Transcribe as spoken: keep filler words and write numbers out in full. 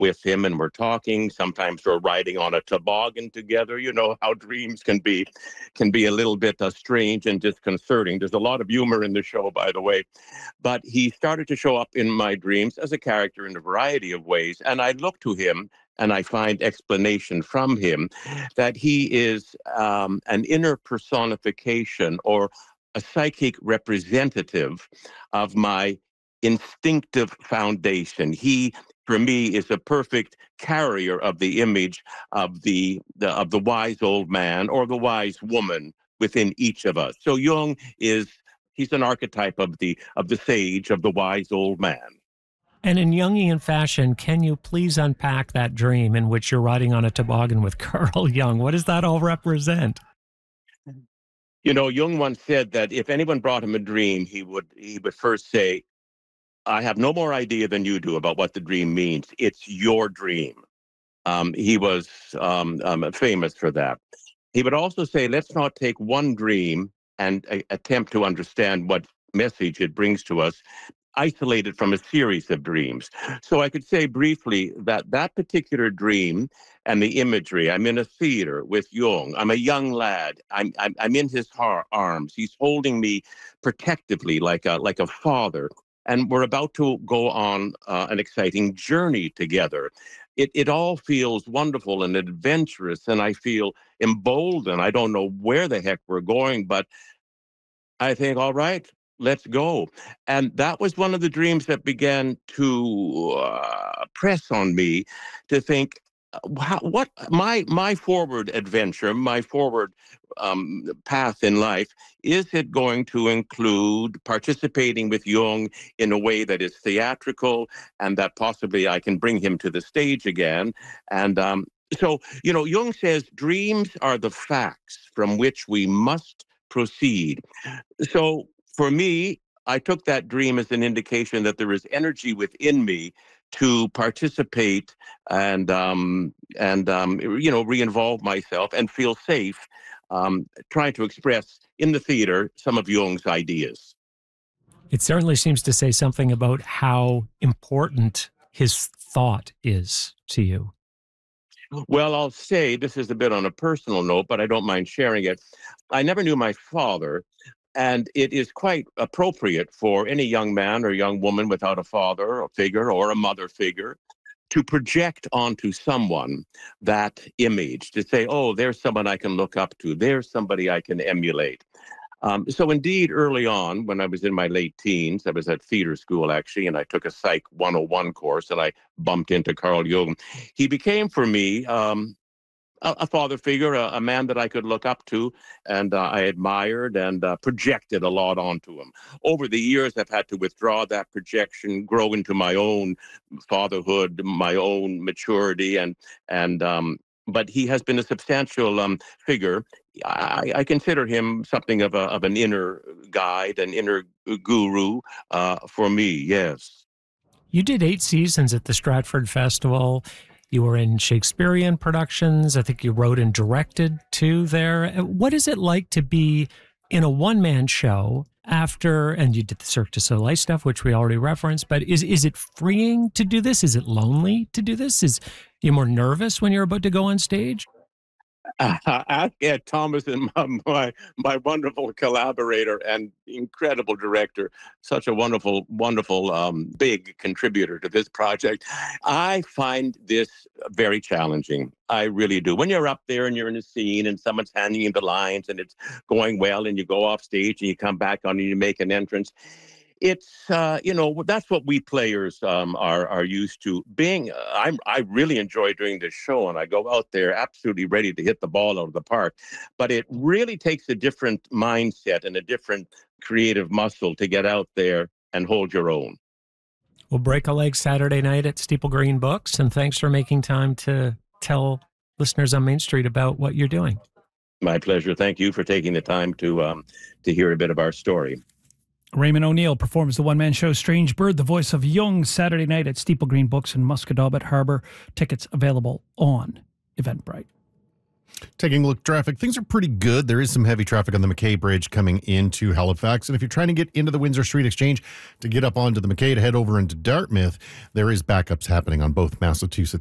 with him and we're talking. Sometimes we're riding on a toboggan together. You know how dreams can be can be a little bit uh, strange and disconcerting. There's a lot of humor in the show, by the way. But he started to show up in my dreams as a character in a variety of ways. And I look to him and I find explanation from him that he is um, an inner personification or a psychic representative of my instinctive foundation. He, for me, is a perfect carrier of the image of the, the of the wise old man or the wise woman within each of us. So Jung is he's an archetype of the of the sage, of the wise old man. And in Jungian fashion, can you please unpack that dream in which you're riding on a toboggan with Carl Jung? What does that all represent? You know, Jung once said that if anyone brought him a dream, he would he would first say, I have no more idea than you do about what the dream means. It's your dream. Um, he was um, um, famous for that. He would also say, let's not take one dream and uh, attempt to understand what message it brings to us, isolated from a series of dreams. So I could say briefly that that particular dream and the imagery, I'm in a theater with Jung. I'm a young lad. I'm I'm, I'm in his har- arms. He's holding me protectively like a like a father. And we're about to go on uh, an exciting journey together. It it all feels wonderful and adventurous, and I feel emboldened. I don't know where the heck we're going, but I think, all right, let's go. And that was one of the dreams that began to uh, press on me to think, uh, how, what my my forward adventure, my forward um, path in life, is it going to include participating with Jung in a way that is theatrical and that possibly I can bring him to the stage again? And um, so, you know, Jung says dreams are the facts from which we must proceed. So for me, I took that dream as an indication that there is energy within me to participate and um, and um, you know re-involve myself and feel safe, um, trying to express in the theater some of Jung's ideas. It certainly seems to say something about how important his thought is to you. Well, I'll say this is a bit on a personal note, but I don't mind sharing it. I never knew my father, and it is quite appropriate for any young man or young woman without a father or figure or a mother figure to project onto someone that image, to say, oh, there's someone I can look up to. There's somebody I can emulate. Um, so indeed, early on, when I was in my late teens, I was at theater school, actually, and I took a Psych one oh one course, and I bumped into Carl Jung. He became, for me, um, a, a father figure, a, a man that I could look up to, and uh, I admired and uh, projected a lot onto him. Over the years, I've had to withdraw that projection, grow into my own fatherhood, my own maturity, and and um, but he has been a substantial um, figure. I, I consider him something of a of an inner guide, an inner guru uh, for me. Yes. You did eight seasons at the Stratford Festival. You were in Shakespearean productions. I think you wrote and directed too there. What is it like to be in a one-man show after, and you did the Cirque du Soleil stuff, which we already referenced, but is is it freeing to do this? Is it lonely to do this? Is you more nervous when you're about to go on stage? Uh, ask Ed Thomas, and my, my my wonderful collaborator and incredible director, such a wonderful, wonderful, um, big contributor to this project. I find this very challenging. I really do. When you're up there and you're in a scene and someone's handing you the lines and it's going well, and you go off stage and you come back on and you make an entrance, it's uh, you know that's what we players um, are are used to being. Uh, I'm I really enjoy doing this show, and I go out there absolutely ready to hit the ball out of the park. But it really takes a different mindset and a different creative muscle to get out there and hold your own. We'll break a leg Saturday night at Steeple Green Books, and thanks for making time to tell listeners on Main Street about what you're doing. My pleasure. Thank you for taking the time to um, to hear a bit of our story. Raymond O'Neill performs the one-man show Strange Bird, the voice of Jung, Saturday night at Steeple Green Books in Musquodoboit Harbour. Tickets available on Eventbrite. Taking a look at traffic, things are pretty good. There is some heavy traffic on the McKay Bridge coming into Halifax. And if you're trying to get into the Windsor Street Exchange to get up onto the McKay to head over into Dartmouth, there is backups happening on both Massachusetts